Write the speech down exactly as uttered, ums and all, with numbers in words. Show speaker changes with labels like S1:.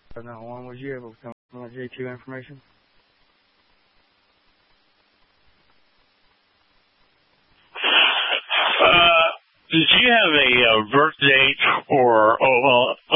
S1: How long was you able to come from that J two information?
S2: Uh, did you have a uh, birth date or, oh, well,